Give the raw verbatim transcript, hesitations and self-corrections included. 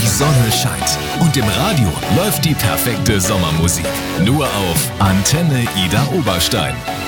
Die Sonne scheint und im Radio läuft die perfekte Sommermusik. Nur auf Antenne Ida Oberstein.